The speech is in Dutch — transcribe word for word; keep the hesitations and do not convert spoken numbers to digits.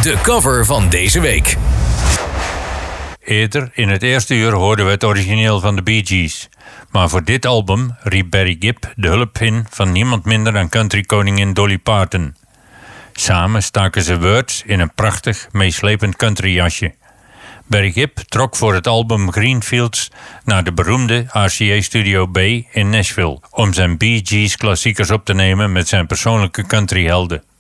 De cover van deze week. Eerder in het eerste uur hoorden we het origineel van de Bee Gees. Maar voor dit album riep Barry Gibb de hulp in van niemand minder dan countrykoningin Dolly Parton. Samen staken ze Words in een prachtig, meeslepend countryjasje. Barry Gibb trok voor het album Greenfields naar de beroemde R C A Studio B in Nashville om zijn Bee Gees klassiekers op te nemen met zijn persoonlijke countryhelden.